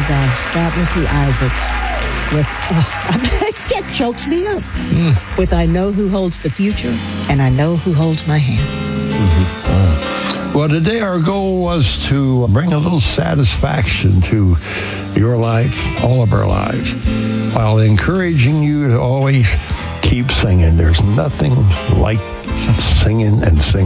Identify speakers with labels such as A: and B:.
A: gosh, that was the Isaacs with, that chokes me up. With I know who holds the future, and I know who holds my hand.
B: Well, today our goal was to bring a little satisfaction to your life, all of our lives, while encouraging you to always keep singing. There's nothing like singing and singing.